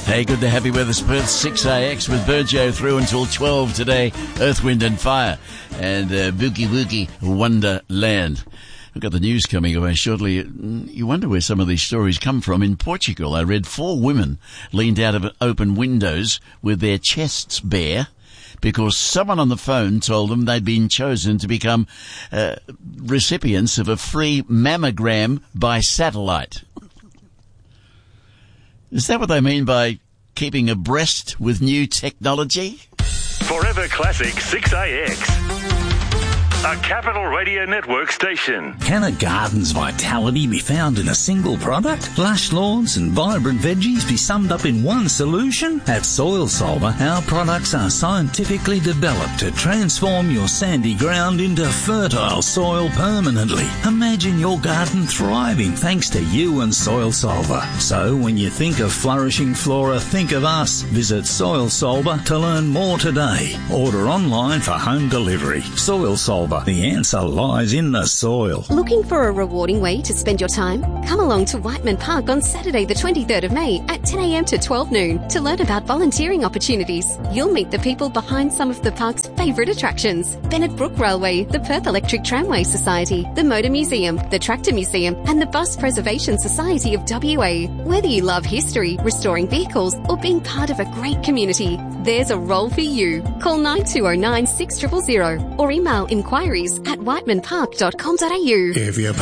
Hey, good to have you with us, Perth 6AX with Burjo through until 12 today. Earth, Wind and Fire and Boogie Woogie Wonderland. We've got the news coming away shortly. You wonder where some of these stories come from. In Portugal, I read 4 women leaned out of open windows with their chests bare because someone on the phone told them they'd been chosen to become recipients of a free mammogram by satellite. Is that what they mean by keeping abreast with new technology? Forever Classic 6AX. A Capital Radio Network station. Can a garden's vitality be found in a single product? Lush lawns and vibrant veggies be summed up in one solution? At Soil Solver, our products are scientifically developed to transform your sandy ground into fertile soil permanently. Imagine your garden thriving thanks to you and Soil Solver. So when you think of flourishing flora, think of us. Visit Soil Solver to learn more today. Order online for home delivery. Soil Solver. The answer lies in the soil. Looking for a rewarding way to spend your time? Come along to Whiteman Park on Saturday the 23rd of May at 10 a.m. to 12 noon to learn about volunteering opportunities. You'll meet the people behind some of the park's favourite attractions. Bennett Brook Railway, the Perth Electric Tramway Society, the Motor Museum, the Tractor Museum and the Bus Preservation Society of WA. Whether you love history, restoring vehicles or being part of a great community, there's a role for you. Call 9209 6000 or email inquiries@whitemanpark.com.au. If you